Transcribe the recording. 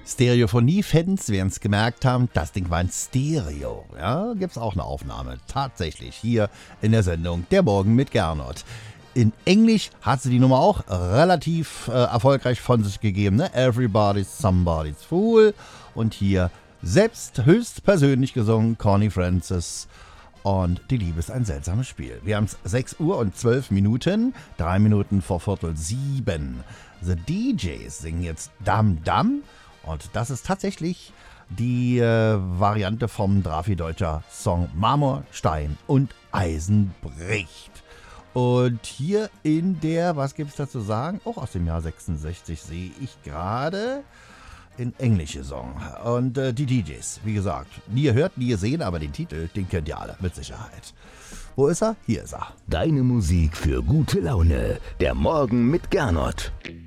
Stereophonie-Fans werden es gemerkt haben, das Ding war ein Stereo. Ja, gibt's auch eine Aufnahme. Tatsächlich hier in der Sendung Der Morgen mit Gernot. In Englisch hat sie die Nummer auch relativ erfolgreich von sich gegeben. Ne? Everybody's Somebody's Fool. Und hier selbst höchstpersönlich gesungen Connie Francis. Und die Liebe ist ein seltsames Spiel. Wir haben es 6 Uhr und 12 Minuten, 3 Minuten vor 6:45. The DJs singen jetzt Dam Dam. Und das ist tatsächlich die Variante vom Drafi-Deutscher Song Marmor, Stein und Eisen bricht. Und hier in der, was gibt es da zu sagen? Auch aus dem Jahr 66 sehe ich gerade in englische Song. Und die DJs, wie gesagt, nie gehört, nie gesehen, aber den Titel, den kennt ihr alle mit Sicherheit. Wo ist er? Hier ist er. Deine Musik für gute Laune. Der Morgen mit Gernot.